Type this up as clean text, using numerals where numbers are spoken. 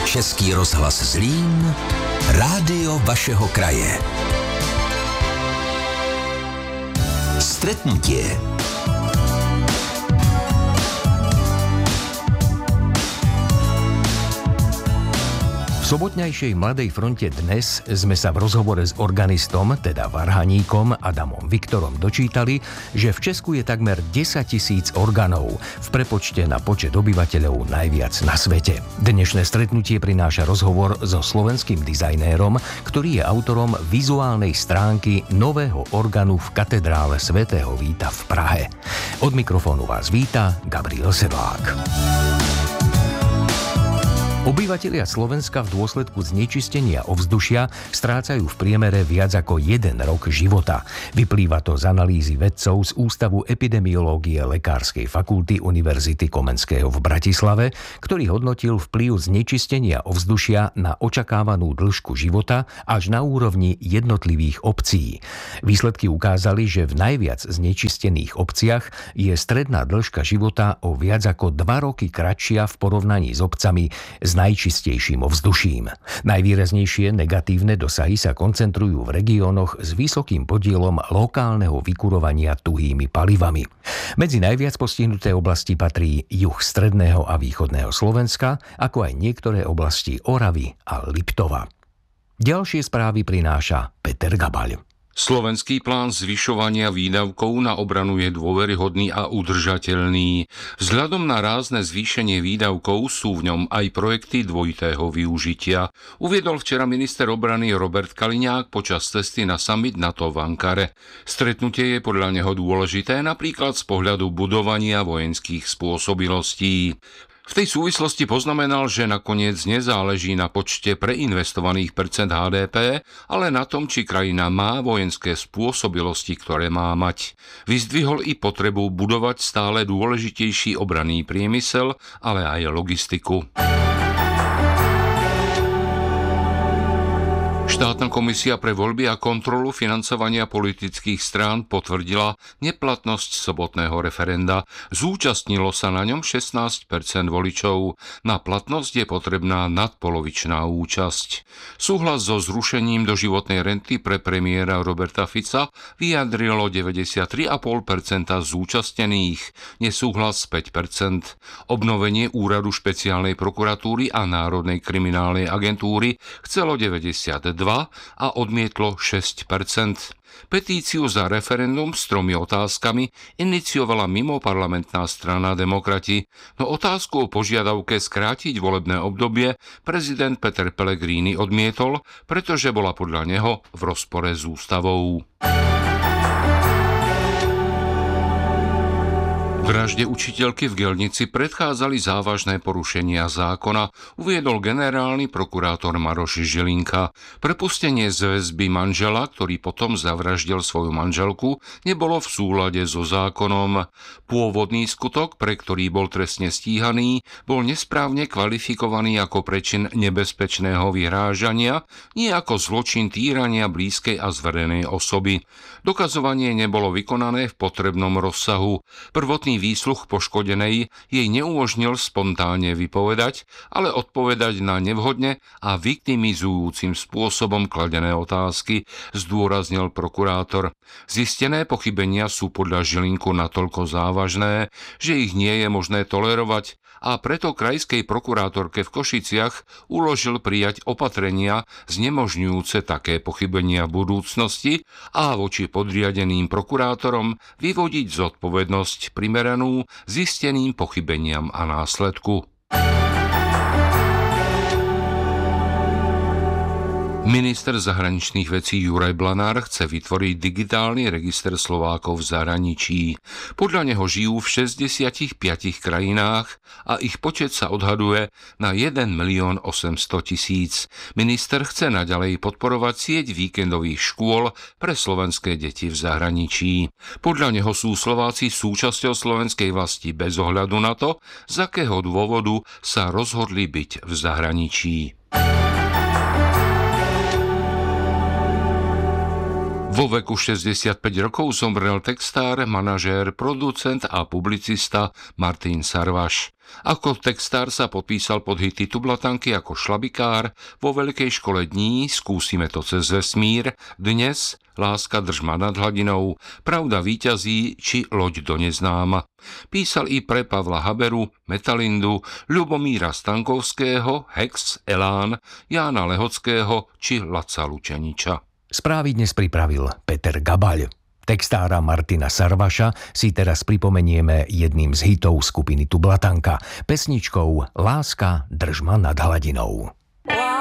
Český rozhlas Zlín, rádio vašeho kraje. Stretnutie. V sobotnejšej Mladej fronte dnes sme sa v rozhovore s organistom, teda varhaníkom Adamom Viktorom dočítali, že v Česku je takmer 10 000 organov, v prepočte na počet obyvateľov najviac na svete. Dnešné stretnutie prináša rozhovor so slovenským dizajnérom, ktorý je autorom vizuálnej stránky nového organu v katedrále svätého Víta v Prahe. Od mikrofónu vás víta Gabriel Sedlák. Obyvatelia Slovenska v dôsledku znečistenia ovzdušia strácajú v priemere viac ako 1 rok života. Vyplýva to z analýzy vedcov z Ústavu epidemiológie Lekárskej fakulty Univerzity Komenského v Bratislave, ktorý hodnotil vplyv znečistenia ovzdušia na očakávanú dĺžku života až na úrovni jednotlivých obcí. Výsledky ukázali, že v najviac znečistených obciach je stredná dĺžka života o viac ako 2 roky kratšia v porovnaní s obcami s najčistejším ovzduším. Najvýraznejšie negatívne dosahy sa koncentrujú v regiónoch s vysokým podielom lokálneho vykurovania tuhými palivami. Medzi najviac postihnuté oblasti patrí juh stredného a východného Slovenska, ako aj niektoré oblasti Oravy a Liptova. Ďalšie správy prináša Peter Gabaľ. Slovenský plán zvyšovania výdavkov na obranu je dôveryhodný a udržateľný. Vzhľadom na rázne zvýšenie výdavkov sú v ňom aj projekty dvojitého využitia. Uviedol včera minister obrany Robert Kaliňák počas cesty na summit NATO v Ankare. Stretnutie je podľa neho dôležité napríklad z pohľadu budovania vojenských spôsobilostí. V tej súvislosti poznamenal, že nakoniec nezáleží na počte preinvestovaných percent HDP, ale na tom, či krajina má vojenské spôsobilosti, ktoré má mať. Vyzdvihol i potrebu budovať stále dôležitejší obranný priemysel, ale aj logistiku. Štátna komisia pre voľby a kontrolu financovania politických strán potvrdila neplatnosť sobotného referenda. Zúčastnilo sa na ňom 16% voličov. Na platnosť je potrebná nadpolovičná účasť. Súhlas so zrušením doživotnej renty pre premiéra Roberta Fica vyjadrilo 93,5% zúčastnených, nesúhlas 5%. Obnovenie úradu špeciálnej prokuratúry a Národnej kriminálnej agentúry chcelo 92% a odmietlo 6%. Petíciu za referendum s 3 otázkami iniciovala mimoparlamentná strana Demokrati, no otázku o požiadavke skrátiť volebné obdobie prezident Peter Pellegrini odmietol, pretože bola podľa neho v rozpore s ústavou. Vražde učiteľky v Gelnici predchádzali závažné porušenia zákona, uviedol generálny prokurátor Maroš Žilinka. Prepustenie z väzby manžela, ktorý potom zavraždil svoju manželku, nebolo v súlade so zákonom. Pôvodný skutok, pre ktorý bol trestne stíhaný, bol nesprávne kvalifikovaný ako prečin nebezpečného vyhrážania, nie ako zločin týrania blízkej a zverenej osoby. Dokazovanie nebolo vykonané v potrebnom rozsahu. Prvotný výsluch poškodenej jej neumožnil spontánne vypovedať, ale odpovedať na nevhodne a viktimizujúcim spôsobom kladené otázky, zdôraznil prokurátor. Zistené pochybenia sú podľa Žilinku natoľko závažné, že ich nie je možné tolerovať, a preto krajskej prokurátorke v Košiciach uložil prijať opatrenia znemožňujúce také pochybenia v budúcnosti a voči podriadeným prokurátorom vyvodiť zodpovednosť primeranú zisteným pochybeniam a následku. Minister zahraničných vecí Juraj Blanár chce vytvoriť digitálny register Slovákov v zahraničí. Podľa neho žijú v 65 krajinách a ich počet sa odhaduje na 1 800 000. Minister chce naďalej podporovať sieť víkendových škôl pre slovenské deti v zahraničí. Podľa neho sú Slováci súčasťou slovenskej vlasti bez ohľadu na to, z akého dôvodu sa rozhodli byť v zahraničí. Vo veku 65 rokov zomrel textár, manažér, producent a publicista Martin Sarvaš. Ako textár sa podpísal pod hity Tublatanky ako Šlabikár, Vo veľkej škole dní, Skúsime to cez vesmír, Dnes, Láska drž ma nad hladinou, Pravda víťazí či Loď do neznáma. Písal i pre Pavla Haberu, Metalindu, Ľubomíra Stankovského, Hex, Elán, Jána Lehockého či Laca Lučeniča. Správy dnes pripravil Peter Gabaľ. Textára Martina Sarvaša si teraz pripomenieme jedným z hitov skupiny Tublatanka, pesničkou Láska drž ma nad hladinou.